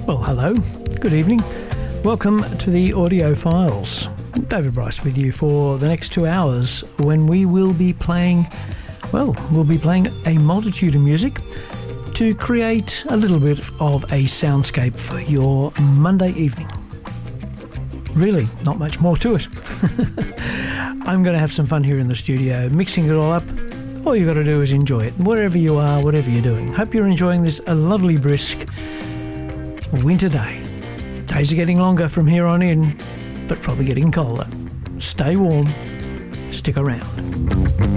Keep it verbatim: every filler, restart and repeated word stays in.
Well, hello, good evening. Welcome to the Audio Files. David Bryce with you for the next two hours when we will be playing, well, we'll be playing a multitude of music to create a little bit of a soundscape for your Monday evening. Really, not much more to it. I'm going to have some fun here in the studio, mixing it all up. All you've got to do is enjoy it, wherever you are, whatever you're doing. Hope you're enjoying this a lovely, brisk winter day. Days are getting longer from here on in, but probably getting colder. Stay warm, stick around.